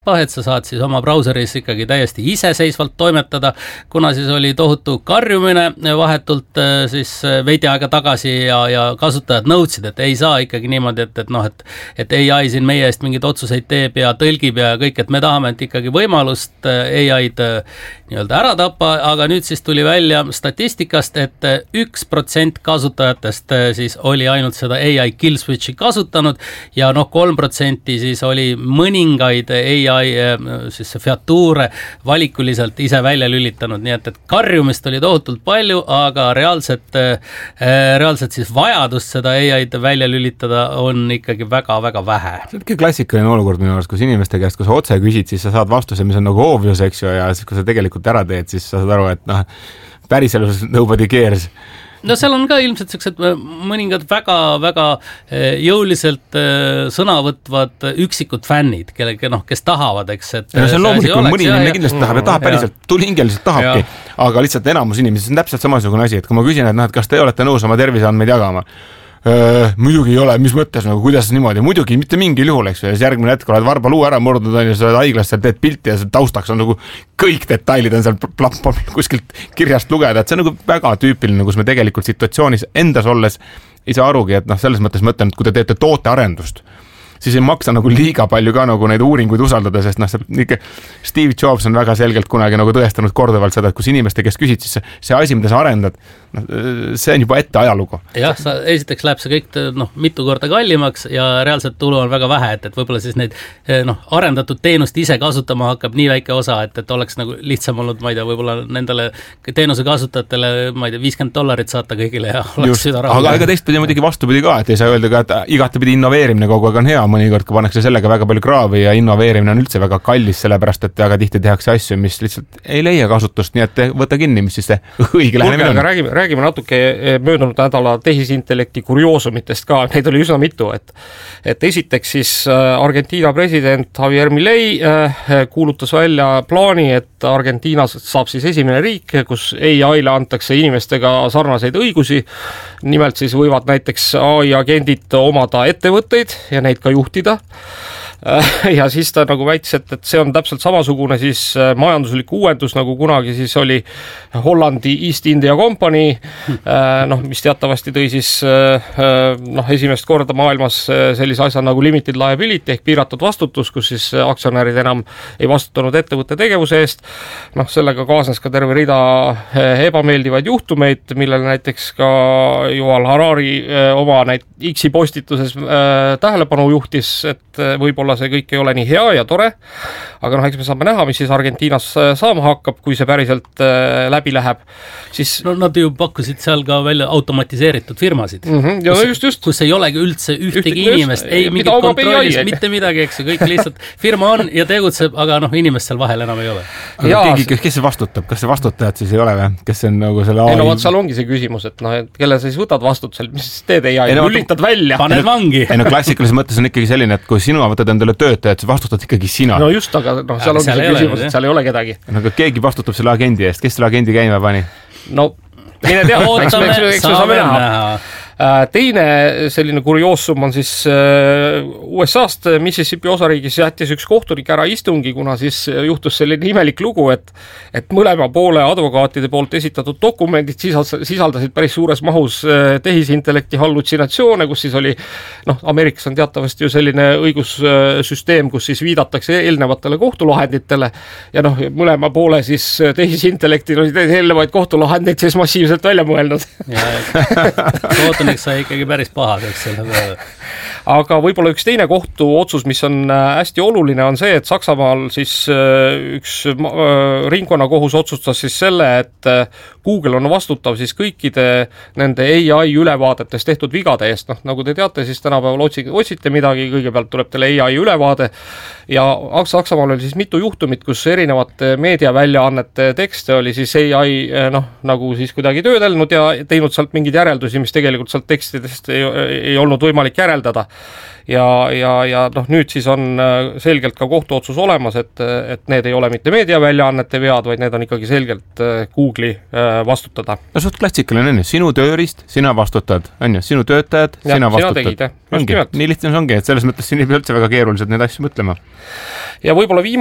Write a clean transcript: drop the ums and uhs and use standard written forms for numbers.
et sa saad siis oma brauseris ikkagi täiesti iseseisvalt toimetada, kuna siis oli tohutu karjumine vahetult siis veidi aega tagasi ja kasutajad nõudsid, et ei saa ikkagi niimoodi, et AI siin meie eest mingeid otsuseid teeb ja tõlgib ja kõik, et me tahame et ikkagi võimalust AI-d nii-öelda ära tappa, aga nüüd siis tuli välja statistikast, et 1% kasutajatest siis oli ainult seda AI kill switchi kasutanud ja 3% siis oli mõningaid AI siis featuure valikuliselt ise välja lülitanud, nii et karjumist oli tohutult palju, aga reaalselt siis vajadust seda AI-d välja lülitada on ikkagi väga-väga vähe. See on klassikaline olukord minu arust, kus inimeste käest, kui sa otse küsid, siis sa saad vastuse, mis on nagu obvious, eks ju, ja siis kui sa tegelikult ära teed, siis sa saad aru, et päriselus nobody cares. No seal on ka ilmselt sellised mõningad väga-väga jõuliselt sõnavõtvad üksikud fännid, kes tahavad, eks, et see on loomulikult, mõni inimene kindlasti tahab päriselt, tulihingeliselt tahabki, aga lihtsalt enamus inimesi, see on täpselt samasugune asi, et kui ma küsin, et kas te olete nõus oma terviseandmeid jagama, muidugi ei ole, mis mõttes, kuidas niimoodi, muidugi mitte mingil juhul, eks ju, ja siis järgmine hetk oled varba luu ära murdunud, ja sa oled haiglas, teed pilti ja taustaks on nagu kõik detailid on seal kuskilt kirjast lugeda, et see on nagu väga tüüpiline, kus me tegelikult situatsioonis endas olles ei saa arugi, et selles mõttes mõtlen, et kui te teete tootearendust, siis ei maksa nagu liiga palju ka nagu neid uuringuid usaldada, sest Steve Jobs on väga selgelt kunagi nagu tõestanud korduvalt seda, et kus inimeste kes küsid, siis see asi, mida sa arendad, see on juba ette ajalugu. Jah, esiteks läheb see kõik mitu korda kallimaks ja reaalselt tulu on väga vähe, et võib-olla siis neid arendatud teenust ise kasutama hakkab nii väike osa, et oleks nagu lihtsam olnud, ma ei tea, võib-olla nendele teenuse kasutajatele, ma ei tea, $50 saata kõigile ja oleks süda rahul. Aga ega teistpidi muidugi vastupidi ka, et ei saa öelda ka, et igatepidi innoveerimine kogu aeg on hea, mõnikord, kui pannakse sellega väga palju kraavi ja innoveerimine on üldse väga kallis, sellepärast, et väga tihti tehakse asju, mis lihtsalt ei leia kasutust, nii et võta kinni, mis siis see õige lähenemine on. Räägime natuke möödunud nädala tehisintellekti kurioosumitest ka, neid oli üsna mitu, et esiteks siis Argentiina president Javier Milei kuulutas välja plaani, et Argentiinas saab siis esimene riik, kus AI-le antakse inimestega sarnaseid õigusi, nimelt siis võivad näiteks AI-agendid omada ettevõtteid ja neid ka juhtida. Ja siis ta nagu väitis, et see on täpselt samasugune siis majanduslik uuendus, nagu kunagi siis oli Hollandi East India Company, mis teatavasti tõi siis esimest korda maailmas sellise asja nagu limited liability ehk piiratud vastutus, kus siis aktsionärid enam ei vastutanud ettevõtte tegevuse eest. Sellega kaasnes ka terve rida ebameeldivaid juhtumeid, millele näiteks ka Yuval Harari oma X-i postituses tähelepanu juhtis, et võib-olla see kõik ei ole nii hea ja tore, aga eks me saame näha, mis siis Argentiinas saama hakkab, kui see päriselt läbi läheb. Siis... nad ju pakkusid seal ka välja automatiseeritud firmasid, kus ei olegi üldse ühtegi inimest, ei mingit kontrollis, mitte midagi, eks ju, kõik lihtsalt firma on ja tegutseb, aga inimest seal vahel enam ei ole. Kes see vastutab? Kas see vastutajad siis ei ole või? Kes see on nagu selle AI? Seal ongi see küsimus, et kelle sa siis võtad vastutusel, mis siis teed AI, lülitad välja? Paned vangi. Klassikalises mõttes on ikkagi selline, et kui sinu võtad endale töötajad, siis vastutad ikkagi sina. No just, aga seal ongi see küsimus, et seal ei ole kedagi. Aga keegi vastutab selle agendi eest. Kes selle agendi käima pani? No, mine tea, eks me saame näha. Teine selline kurioossum on siis USA-st Mississippi osariigis jättis üks kohtunik ära istungi, kuna siis juhtus selline imelik lugu, et mõlema poole advokaatide poolt esitatud dokumendid sisaldasid päris suures mahus tehisintellekti hallutsinatsioone, kus siis oli, Ameerikas on teatavasti ju selline õigussüsteem, kus siis viidatakse eelnevatele kohtulahenditele ja mõlema poole siis tehisintellektil olid eelnevaid kohtulahendeid siis massiivselt välja mõelnud. Sai ikkagi päris pahaseks selle peale. Aga võib-olla üks teine kohtu otsus, mis on hästi oluline, on see, et Saksamaal siis üks ringkonnakohus otsustas siis selle, et Google on vastutav siis kõikide nende AI ülevaadetes tehtud vigade eest. Nagu te teate, siis tänapäeval otsite midagi, kõigepealt tuleb teile AI ülevaade ja Saksamaal oli siis mitu juhtumit, kus erinevate meediaväljaannete tekste oli siis AI nagu siis kuidagi töödelnud ja teinud sealt mingeid järeldusi, mis tegelikult sealt lihtsalt tekstidest ei olnud võimalik järeldada. Ja noh, nüüd siis on selgelt ka kohtuotsus olemas, et need ei ole mitte meediaväljaannete vead, vaid need on ikkagi selgelt Google'i vastutada. No suht klassikaline on ju, sinu tööriist, sina vastutad, on ju, sinu töötajad, sina vastutad. Nii lihtne see ongi, et selles mõttes siin ei pea üldse väga keeruliselt neid asju mõtlema. Ja võib-olla